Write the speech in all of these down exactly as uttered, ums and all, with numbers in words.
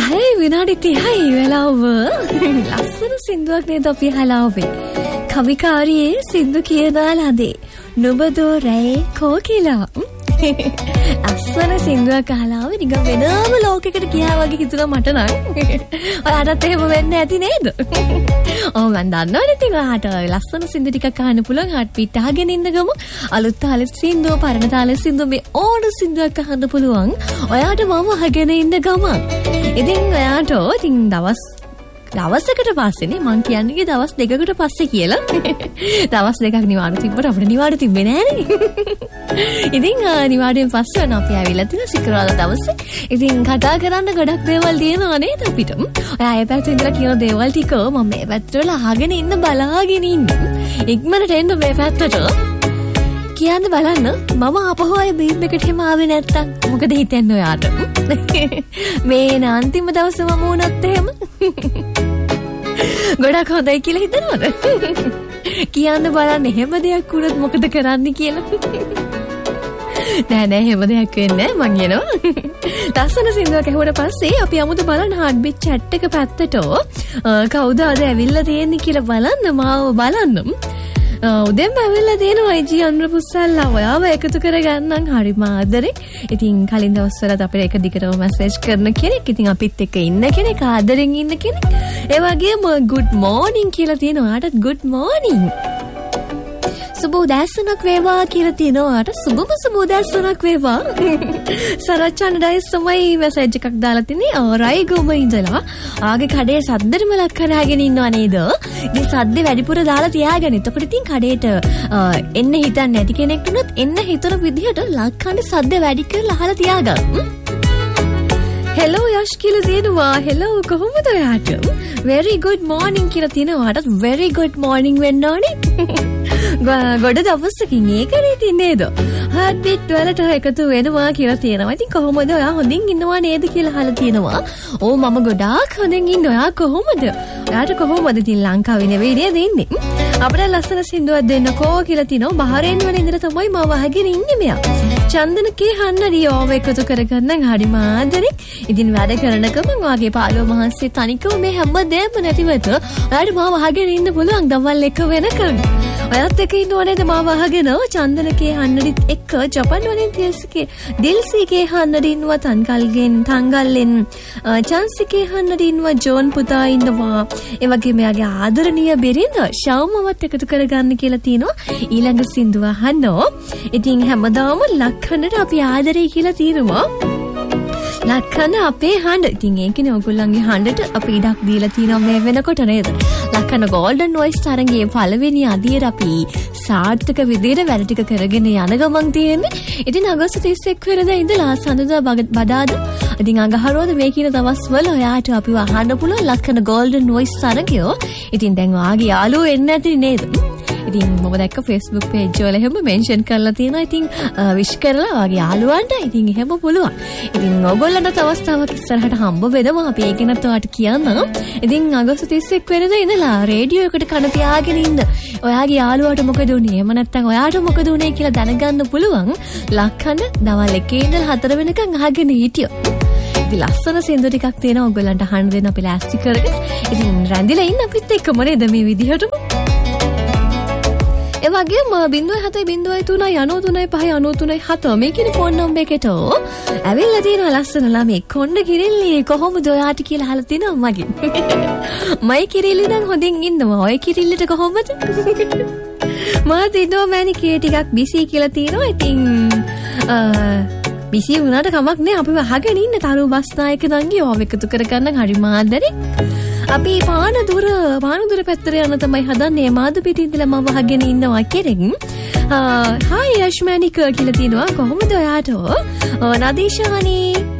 දහය විනාඩි තිහයි වෙලාව. ලස්සන සින්දුවක් නේද අපි හලාවේ. කවිකාරියේ සින්දු කියනවා ලදේ. නුඹදෝ රැයේ කෝකිලා. අස්සන සින්දුවක් අහලාවේ නිකන් වෙනම ලෝකයකට ගියා වගේ හිතුණා මට නම්. ඔයාලටත් එහෙම වෙන්න ඇති නේද? ඔව් මම දන්නවනේ ඉතින් ඔයාට ලස්සන සින්දු ටිකක් අහන්න පුළුවන් හાર્ට් බීට් අහගෙන ඉන්න ගම. අලුත් තාලෙත් සින්දුව, පරණ තාලෙත් සින්දුව මේ ඕන සින්දුවක් අහන්න පුළුවන්. ඔයාට මම අහගෙන ඉන්න ගම. ඉතින් ඔයාට ඉතින් දවස් දවසකට පස්සේනේ මං කියන්නේ දවස් දෙකකට පස්සේ කියලා. දවස් දෙකක් නිවාඩු තිබ්බට අපිට නිවාඩු තිබ්බේ නෑනේ. ඉතින් නිවාඩුවෙන් පස්සේ වань අපි ආවිලා තියෙන සිකුරාදා දවසේ. ඉතින් කතා කරන්න ගොඩක් දේවල් තියෙනවා නේද අපිට. ඔයා ඒ පැත්තේ ඉඳලා කියන දේවල් ටික මම මේ පැත්තට වල අහගෙන ඉන්න බලාගෙන ඉන්නේ. ඉක්මනට එන්න මේ පැත්තට. කියන්න බලන්න මම අපහු අය බීම් එකට හැම ආවේ නැත්තම් මොකද හිතන්නේ ඔයාට? මේ අන්තිම දවසේ මම වුණත් එහෙම ගොඩක් හොඳයි කියලා හිතනවද? කියන්න බලන්න එහෙම දෙයක් වුණොත් මොකද කරන්න කියලා. නෑ නෑ එහෙම දෙයක් වෙන්නේ නෑ මං යනවා. ලස්සන සින්දුවක් ඇහුවට පස්සේ අපි අමුතු බලන්න හાર્ට් බීට් chat එක පැත්තට කවුද අද ඇවිල්ලා තියෙන්නේ කියලා බලන්න මාව බලන්න. උදෙන්ම ඇවිල්ලා තියෙනවා ජී අනුරපුස්සල්ලා. ඔයාව එකතු කරගන්නම් හරිම ආදරේ. ඉතින් කලින් දවස්වලත් අපිට එක දිගටම මැසේජ් කරන කෙනෙක්, ඉතින් අපිත් එක්ක ඉන්න කෙනෙක්, ආදරෙන් ඉන්න කෙනෙක්. ඒ වගේම good morning කියලා තියෙනවා. ඔයාටත් good morning. සුබ උදෑසනක් වේවා කියලා තියෙනවා. ඔයාට සුබම සුබ උදෑසනක් වේවා. සරච්චන් ඩයිස් තමයි මැසේජ් එකක් දාලා තින්නේ. රයිගොම ඉඳලා ආගේ කඩේ සද්දෙම ලක්කරගෙන ඉන්නව නේද? ඉතින් සද්ද වැඩිපුර දාලා තියාගෙන. එතකොට ඉතින් කඩේට එන්න හිතන්නේ නැති කෙනෙක් වුණත් එන්න හිතන විදිහට ලක්කන්නේ සද්ද වැඩි කරලා අහලා තියාගන්න. හෙලෝ යෂ් කියලා තියෙනවා. හෙලෝ කොහොමද ඔයාට? very good morning කියලා තියෙනවාට very good morning වෙන්න ඕනේ. ගොඩ දවසකින් ඒකනේ ඉතින් නේද? heart beat වලට එකතු වෙනවා කියලා තියෙනවා. ඉතින් කොහොමද ඔයා හොඳින් ඉන්නවා නේද කියලා අහලා තියෙනවා. ඕ මම ගොඩාක් හොඳින් ඉන්නවා. ඔයා කොහොමද? ඔයාට කොහොමද ඉතින් ලංකාවේ නෙවෙයි නේද ඉන්නේ? අපිට ලස්සන සින්දුවක් දෙන්නකෝ කියලා තිනවා. බහරෙන් වල ඉඳලා තමයි මම වහගෙන ඉන්නේ මෙයා. චන්දනකේ හන්නරි ඕව එකතු කරගන්න හරි මාදරේ. ඉතින් වැඩ කරනකම වාගේ පාළුව මහන්සිය තනිකම මේ හැම දෙයක්ම නැතිවෙත ඔයාට මාව වහගෙන ඉන්න පුළුවන් දවල් එක වෙනකන්. ඔයත් එක්ක ඉන්න ඕනේද මාව වහගෙන? චන්දනකේ හන්නරිත් එක්ක ජපන් වලින් තිල්සිකේ දිල්සිකේ හන්නරින්ව තන්කල්ගෙන් තංගල්ලෙන් චාන්සිකේ හන්නරින්ව ජෝන් පුතා ඉන්නවා. ඒ වගේම එයාගේ ආදරණීය බිරිඳ ශවමවත් එකතු කරගන්න කියලා තියෙනවා. ඊළඟ සින්දුව අහන්නෝ. ඉතින් හැමදාම ලක්කන්නට අපි ආදරේ කියලා තියෙනවා. ලක්කන්න අපේ හඬ. ඉතින් ඒකනේ ඔයගොල්ලන්ගේ හඬට අපි ඉඩක් දීලා තියෙනවා මේ වෙනකොට නේද? ලක්කන්න ගෝල්ඩන් වොයිස් තරංගයේ පළවෙනි අදියර අපි සාර්ථක විදියට වැඩ ටික කරගෙන යන ගමන් තියෙන්නේ. ඉතින් අගෝස්තු තිස් එක් වෙනිදා ඉඳලා සඳුදා බදාදා ඉතින් අඟහරුවාද මේ කියන දවස්වල ඔයාට අපිව අහන්න පුළුවන් ලක්කන්න ගෝල්ඩන් වොයිස් තරංගය. ඉතින් දැන් ඔයාගේ යාළුවෝ එන්න ඇති නේද? ඉතින් මම දැක්ක Facebook page වල එහෙම මෙන්ෂන් කරලා තියෙනවා. ඉතින් විශ් කරලා ඔයාගේ යාළුවන්ට ඉතින් එහෙම පුළුවන්. ඉතින් ඔයගොල්ලන්ට අවස්ථාවක් ඉස්සරහට හම්බ වෙනවා. අපි ඒක නත් ඔයාට කියන්න. ඉතින් අගෝස්තු තිස් එක් වෙනිදා ඉඳලා රේඩියෝ එකට කන තියාගෙන ඉන්න. ඔයාගේ යාළුවාට මොකද උනේ? එහෙම නැත්නම් ඔයාට මොකද උනේ කියලා දැනගන්න පුළුවන්. ලක්කන්න දවල් එකේ ඉඳලා හතර වෙනකන් අහගෙන හිටියෝ. ඉතින් ලස්සන සින්දු ටිකක් තියෙනවා ඔයගොල්ලන්ට අහන්න දෙන්න අපි ලෑස්ති කරගෙන. ඉතින් රැඳිලා ඉන්න අපිත් එක්කම නේද මේ විදිහටම. ඒ වගේම බිංදුවයි හතයි බිංදුවයි තුනයි අනූ තුනයි පහයි අනූ තුනයි හත මේ කියන ෆෝන් නම්බර් එකට ඇවිල්ලා තියෙනවා ලස්සන ළමයි. කොණ්ඩ කිරිල්ලි කොහොමද ඔයාට කියලා අහලා තිනවා මගෙන්. මයි කිරිල්ලි නම් හොඳින් ඉන්නවා. ඔය කිරිල්ලිට කොහොමද? මා දිනෝ මෑනි කී ටිකක් බිසි කියලා තියෙනවා. ඉතින් බිසි වුණාට කමක් නෑ. අපි අහගෙන ඉන්න තරු බස්නායක නංගි ඕව එකතු කරගන්න හරි මාදරේ. අපි පානදුර පානදුර පැත්තට යන තමයි හදන්නේ. මාදු පිටින් ඉඳලා මම වහගෙන ඉන්නවා කෙරෙන්. හායි යෂ්මැනික කියලා තියෙනවා. කොහොමද ඔයාට? නදීෂානි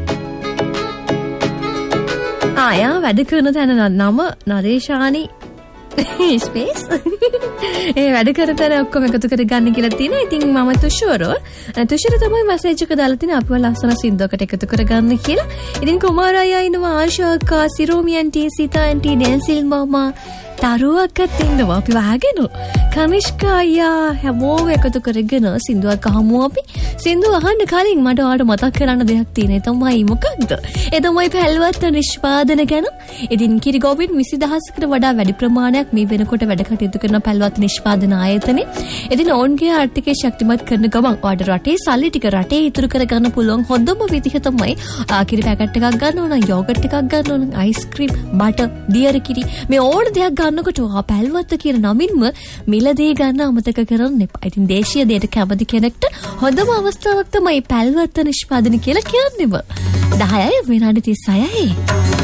ආයා වැඩ කරන තැන නම නදීෂානි ස්පේස් ඒ වැඩ කරතර ඔක්කොම එකතු කරගන්න කියලා තියෙනවා. ඉතින් මම තුෂාරෝ තුෂාර තමයි මැසේජ් එක දාලා තියෙන අපව ලස්සන සින්දුවකට එකතු කරගන්න කියලා. ඉතින් කුමාරයා ඉන්නවා, ආශා අක්කා, සිරෝමි ආන්ටි, සීතා ආන්ටි, ඩැන්සිල් මාමා, තරුවක්වත් ඉන්නවා අපි වහගෙන. කනිෂ්ක අයියා හැමෝම එකතු කරගෙන සින්දුවක් අහමු අපි. සින්දුව අහන්න කලින් මට ඔයාලට මතක් කරන්න දෙයක් තියෙනවා. ඒ තමයි මොකක්ද? ඒ තමයි පැල්වත්ත නිෂ්පාදන ගැන. ඉතින් කිරිගොවින් විසි දහසකට වඩා වැඩි ප්‍රමාණයක් මේ වෙනකොට වැඩ කටයුතු කරන පැල්වත්ත නිෂ්පාදන ආයතනේ. ඉතින් ඔවුන්ගේ ආර්ථිකය ශක්තිමත් කරන ගමන් ඔයාලට රටේ සල්ලි ටික රටේ ඉතුරු කර ගන්න පුළුවන් හොඳම විදිහ තමයි කිරි පැකට් එකක් ගන්න ඕන, යෝගට් එකක් ගන්න ඕන, අයිස්ක්‍රීම්, බටර්, දියර කිරි මේ ඕන දෙයක් ගන්නකොට ඔයා පැල්වත්ත කියන නමින්ම මිලදී ගන්න අමතක කරන්න එපා. ඉතින් දේශීය දෙයට කැමති කෙනෙක්ට හොඳම අවස්ථාවක් තමයි පැල්වත්ත නිෂ්පාදනය කියලා කියන්නේම. දහයයි විනාඩි තිස් හයයි